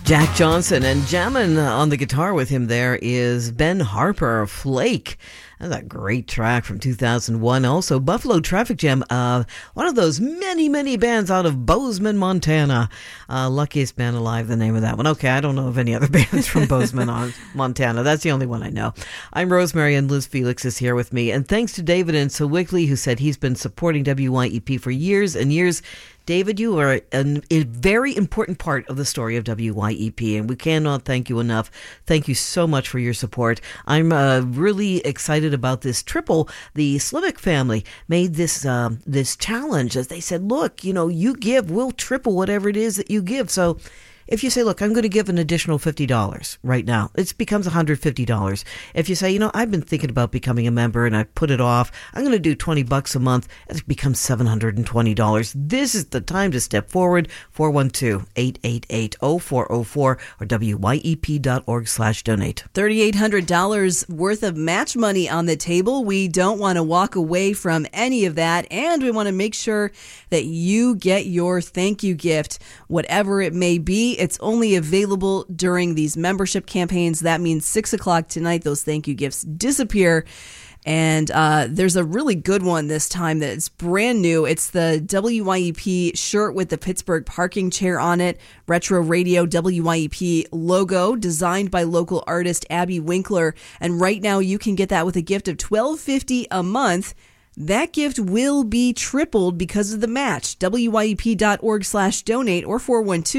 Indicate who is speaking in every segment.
Speaker 1: Jack Johnson, and jamming on the guitar with him there is Ben Harper, Flake. That's a great track from 2001. Also, Buffalo Traffic Jam, one of those many bands out of Bozeman, Montana. Luckiest Band Alive, the name of that one. Okay, I don't know of any other bands from Bozeman, Montana. That's the only one I know. I'm Rosemary, and Liz Felix is here with me. And thanks to David in Sewickley, who said he's been supporting WYEP for years and years. David, you are a very important part of the story of WYEP, and we cannot thank you enough. Thank you so much for your support. I'm really excited about this triple. The Slivic family made this challenge, as they said, look, you give, we'll triple whatever it is that you give. So if you say, look, I'm going to give an additional $50 right now, it becomes $150. If you say, I've been thinking about becoming a member and I put it off, I'm going to do $20 a month, it becomes $720. This is the time to step forward. 412-888-0404 or wyep.org/donate.
Speaker 2: $3,800 worth of match money on the table. We don't want to walk away from any of that, and we want to make sure that you get your thank you gift, whatever it may be. It's only available during these membership campaigns. That means 6 o'clock tonight, those thank you gifts disappear. And there's a really good one this time that's brand new. It's the WYEP shirt with the Pittsburgh parking chair on it. Retro Radio WYEP logo designed by local artist Abby Winkler. And right now you can get that with a gift of $12.50 a month. That gift will be tripled because of the match. wyep.org/donate or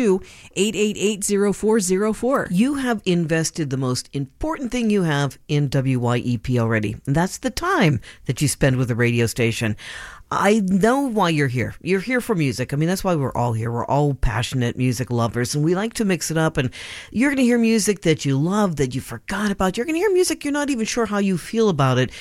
Speaker 2: 412-888-0404.
Speaker 1: You have invested the most important thing you have in WYEP already, and that's the time that you spend with the radio station. I know why you're here. You're here for music. I mean, that's why we're all here. We're all passionate music lovers, and we like to mix it up. And you're going to hear music that you love, that you forgot about. You're going to hear music you're not even sure how you feel about it.